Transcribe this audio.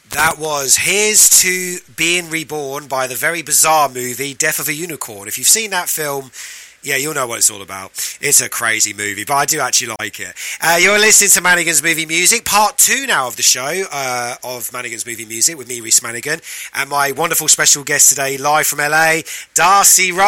That was Here's to Being Reborn by the very bizarre movie Death of a Unicorn. If you've seen that film, yeah, you'll know what it's all about. It's a crazy movie, but I do actually like it. You're listening to Manigan's Movie Music, part 2 now of the show of Manigan's Movie Music with me, Rhys Manigan, and my wonderful special guest today, live from LA, Darcy Rowe.